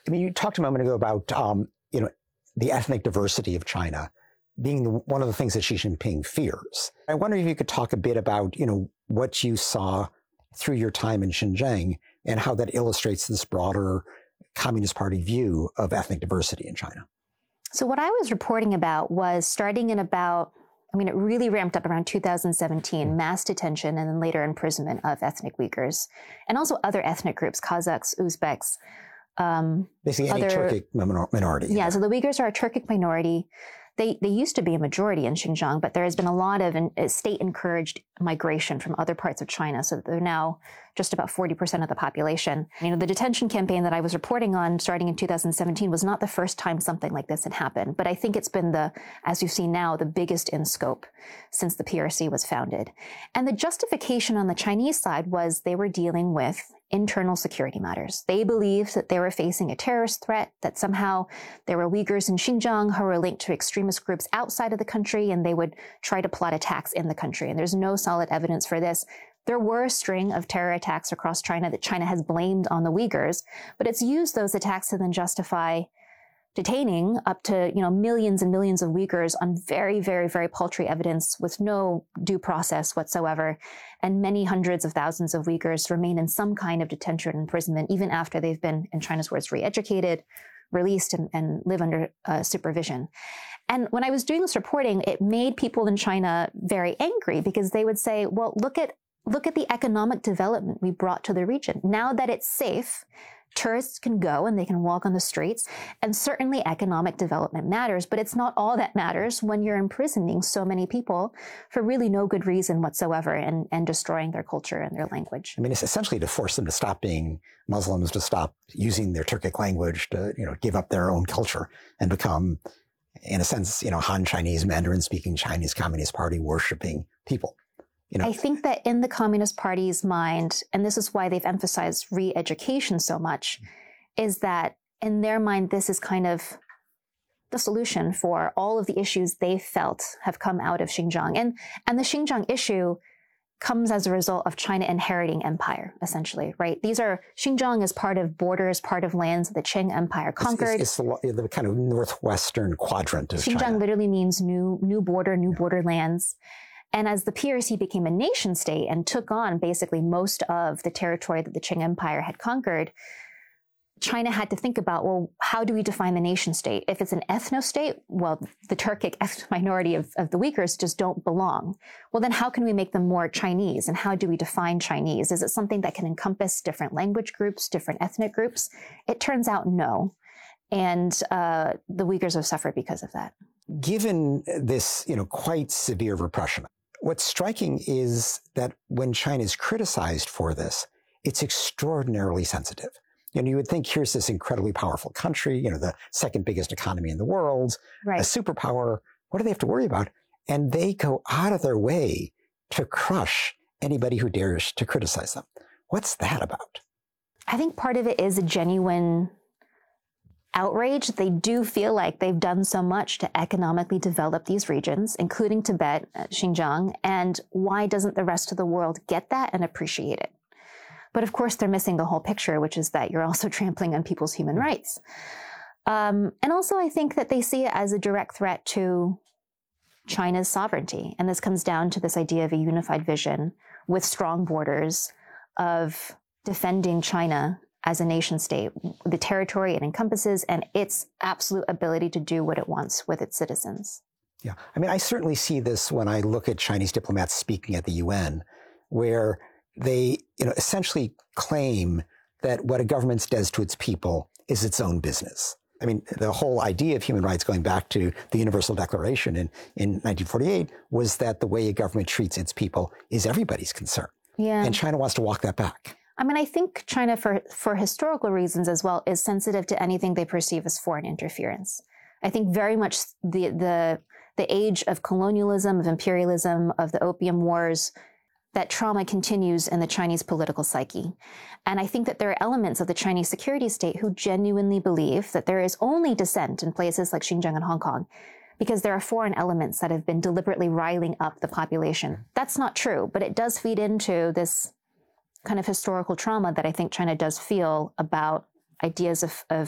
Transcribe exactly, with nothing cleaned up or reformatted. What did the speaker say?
I mean, you talked a moment ago about, um, you know, the ethnic diversity of China being the, one of the things that Xi Jinping fears. I wonder if you could talk a bit about, you know, what you saw through your time in Xinjiang and how that illustrates this broader Communist Party view of ethnic diversity in China. So what I was reporting about was starting in about, I mean, it really ramped up around two thousand seventeen, mass detention and then later imprisonment of ethnic Uyghurs and also other ethnic groups, Kazakhs, Uzbeks. Um, Basically any other, Turkic minority. Yeah, so the Uyghurs are a Turkic minority. They they used to be a majority in Xinjiang, but there has been a lot of in, state-encouraged migration from other parts of China, so they're now just about forty percent of the population. You know, the detention campaign that I was reporting on starting in two thousand seventeen was not the first time something like this had happened, but I think it's been the, as you see now, the biggest in scope since the P R C was founded. And the justification on the Chinese side was they were dealing with internal security matters. They believed that they were facing a terrorist threat, that somehow there were Uyghurs in Xinjiang who were linked to extremist groups outside of the country, and they would try to plot attacks in the country. And there's no solid evidence for this. There were a string of terror attacks across China that China has blamed on the Uyghurs, but it's used those attacks to then justify detaining up to, you know, millions and millions of Uyghurs on very, very, very paltry evidence with no due process whatsoever. And many hundreds of thousands of Uyghurs remain in some kind of detention and imprisonment, even after they've been, in China's words, re-educated, released, and, and live under uh, supervision. And when I was doing this reporting, it made people in China very angry because they would say, well, look at look at the economic development we brought to the region. Now that it's safe, tourists can go and they can walk on the streets, and certainly economic development matters, but it's not all that matters when you're imprisoning so many people for really no good reason whatsoever and, and destroying their culture and their language. I mean, it's essentially to force them to stop being Muslims, to stop using their Turkic language, to, you know, give up their own culture and become, in a sense, you know, Han Chinese, Mandarin-speaking Chinese Communist Party worshipping people. You know, I think that in the Communist Party's mind, and this is why they've emphasized re-education so much, is that in their mind, this is kind of the solution for all of the issues they felt have come out of Xinjiang. And, and the Xinjiang issue comes as a result of China inheriting empire, essentially, right? These are, Xinjiang is part of borders, part of lands that the Qing Empire conquered. It's, it's, it's the, the kind of northwestern quadrant of Xinjiang China. literally means new, new border, new Yeah. borderlands. And as the P R C became a nation state and took on basically most of the territory that the Qing Empire had conquered, China had to think about, well, how do we define the nation state? If it's an ethno-state, well, the Turkic minority of, of the Uyghurs just don't belong. Well, then how can we make them more Chinese? And how do we define Chinese? Is it something that can encompass different language groups, different ethnic groups? It turns out no. And uh, the Uyghurs have suffered because of that. Given this, you know, quite severe repression, what's striking is that when China is criticized for this, it's extraordinarily sensitive. You know, you would think here's this incredibly powerful country, you know, the second biggest economy in the world, right. a superpower. What do they have to worry about? And they go out of their way to crush anybody who dares to criticize them. What's that about? I think part of it is a genuine outrage. They do feel like they've done so much to economically develop these regions, including Tibet, Xinjiang, and why doesn't the rest of the world get that and appreciate it? But of course, they're missing the whole picture, which is that you're also trampling on people's human rights. Um, and also, I think that they see it as a direct threat to China's sovereignty. And this comes down to this idea of a unified vision with strong borders of defending China as a nation state, the territory it encompasses, and its absolute ability to do what it wants with its citizens. Yeah, I mean, I certainly see this when I look at Chinese diplomats speaking at the U N, where they, you know, essentially claim that what a government does to its people is its own business. I mean, the whole idea of human rights going back to the Universal Declaration in, in nineteen forty-eight was that the way a government treats its people is everybody's concern. Yeah. And China wants to walk that back. I mean, I think China, for, for historical reasons as well, is sensitive to anything they perceive as foreign interference. I think very much the, the, the age of colonialism, of imperialism, of the Opium Wars, that trauma continues in the Chinese political psyche. And I think that there are elements of the Chinese security state who genuinely believe that there is only dissent in places like Xinjiang and Hong Kong because there are foreign elements that have been deliberately riling up the population. That's not true, but it does feed into this kind of historical trauma that I think China does feel about ideas of, of